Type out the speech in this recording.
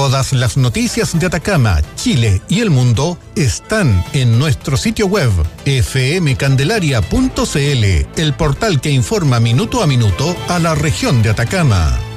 Todas las noticias de Atacama, Chile y el mundo están en nuestro sitio web fmcandelaria.cl, el portal que informa minuto a minuto a la región de Atacama.